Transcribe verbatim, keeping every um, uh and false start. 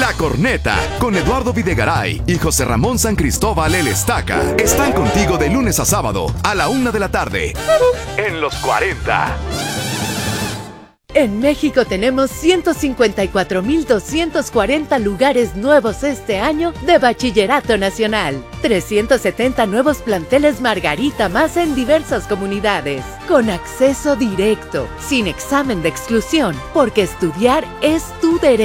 La Corneta, con Eduardo Videgaray y José Ramón San Cristóbal el Estaca. Están contigo de lunes a sábado, a la una de la tarde. En los cuarenta. En México tenemos ciento cincuenta y cuatro mil doscientos cuarenta lugares nuevos este año de Bachillerato Nacional. trescientos setenta nuevos planteles Margarita más en diversas comunidades. Con acceso directo, sin examen de exclusión, porque estudiar es tu derecho.